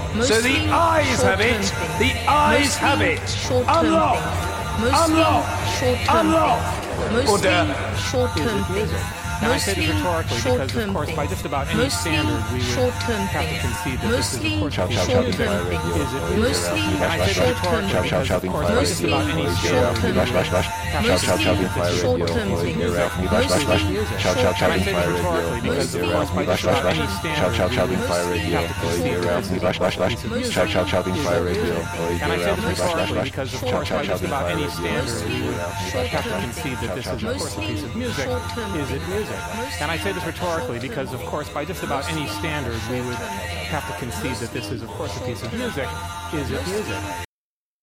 So the eyes have it. The eyes have it. Unlock. Unlock. Unlock. Order. Short-term thing. And I say this rhetorically because, of course, by just about any standard, we would have to concede that this is, of course, a piece of music. Is it music? And I say this rhetorically because, of course, by just about any standard, we would have to concede that this is, of course, a piece of music. And I say this rhetorically because, of course, by just about any standard, we would have to concede that this is, of course, a piece of music. And I say this rhetorically because, of course, by just about any standard, we would have to concede that this is, of course, a piece of music. Is it music? And I say this rhetorically because, of course, by just about any standard, we would have to concede that this is, of course, a piece of music. Is it music?